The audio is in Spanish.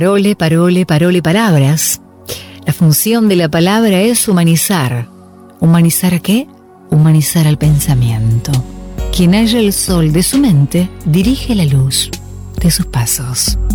Parole, parole, parole, palabras. La función de la palabra es humanizar. ¿Humanizar a qué? Humanizar al pensamiento. Quien halla el sol de su mente, dirige la luz de sus pasos.